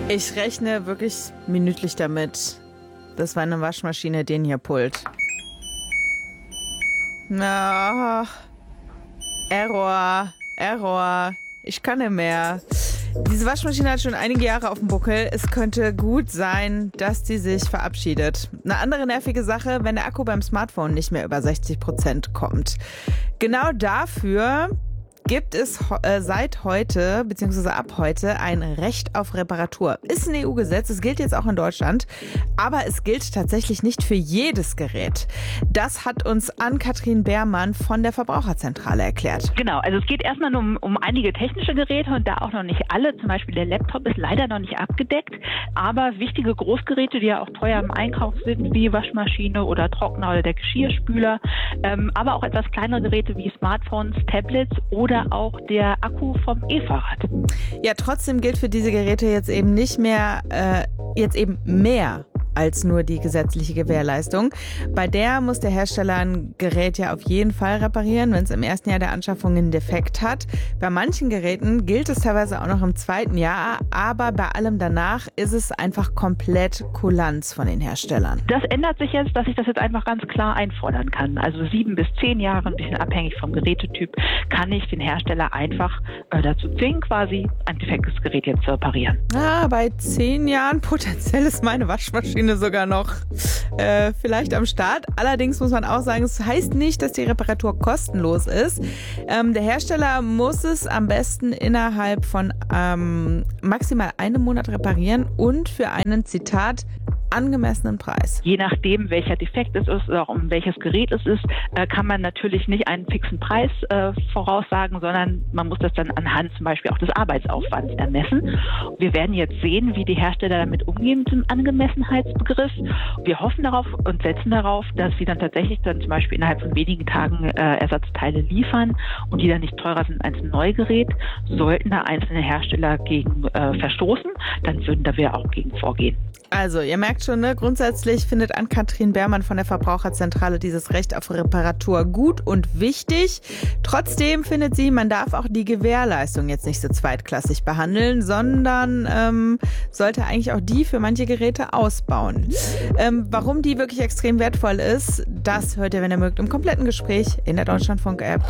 Ich rechne wirklich minütlich damit, dass meine Waschmaschine den hier pullt. Na, Error. Ich kann nicht mehr. Diese Waschmaschine hat schon einige Jahre auf dem Buckel. Es könnte gut sein, dass die sich verabschiedet. Eine andere nervige Sache, wenn der Akku beim Smartphone nicht mehr über 60% kommt. Genau dafür gibt es seit heute, beziehungsweise ab heute, ein Recht auf Reparatur. Ist ein EU-Gesetz, es gilt jetzt auch in Deutschland, aber es gilt tatsächlich nicht für jedes Gerät. Das hat uns Ann-Kathrin Beermann von der Verbraucherzentrale erklärt. Genau, also es geht erstmal nur um einige technische Geräte und da auch noch nicht alle. Zum Beispiel der Laptop ist leider noch nicht abgedeckt, aber wichtige Großgeräte, die ja auch teuer im Einkauf sind, wie Waschmaschine oder Trockner oder der Geschirrspüler, aber auch etwas kleinere Geräte wie Smartphones, Tablets oder auch der Akku vom E-Fahrrad. Ja, trotzdem gilt für diese Geräte jetzt eben nicht mehr, mehr als nur die gesetzliche Gewährleistung. Bei der muss der Hersteller ein Gerät ja auf jeden Fall reparieren, wenn es im ersten Jahr der Anschaffung einen Defekt hat. Bei manchen Geräten gilt es teilweise auch noch im zweiten Jahr, aber bei allem danach ist es einfach komplett Kulanz von den Herstellern. Das ändert sich jetzt, dass ich das jetzt einfach ganz klar einfordern kann. Also 7 bis 10 Jahre, ein bisschen abhängig vom Gerätetyp, kann ich den Hersteller einfach dazu zwingen, quasi ein defektes Gerät jetzt zu reparieren. Bei 10 Jahren potenziell ist meine Waschmaschine sogar noch vielleicht am Start. Allerdings muss man auch sagen, es heißt nicht, dass die Reparatur kostenlos ist. Der Hersteller muss es am besten innerhalb von maximal einem Monat reparieren und für einen, Zitat, angemessenen Preis. Je nachdem, welcher Defekt es ist oder auch um welches Gerät es ist, kann man natürlich nicht einen fixen Preis voraussagen, sondern man muss das dann anhand zum Beispiel auch des Arbeitsaufwands ermessen. Wir werden jetzt sehen, wie die Hersteller damit umgehen mit dem Angemessenheitsbegriff. Wir hoffen darauf und setzen darauf, dass sie dann tatsächlich dann zum Beispiel innerhalb von wenigen Tagen Ersatzteile liefern und die dann nicht teurer sind als ein Neugerät. Sollten da einzelne Hersteller gegen verstoßen, dann würden wir auch gegen vorgehen. Also, ihr merkt schon, ne? Grundsätzlich findet Ann-Kathrin Beermann von der Verbraucherzentrale dieses Recht auf Reparatur gut und wichtig. Trotzdem findet sie, man darf auch die Gewährleistung jetzt nicht so zweitklassig behandeln, sondern sollte eigentlich auch die für manche Geräte ausbauen. Warum die wirklich extrem wertvoll ist, das hört ihr, wenn ihr mögt, im kompletten Gespräch in der Deutschlandfunk-App.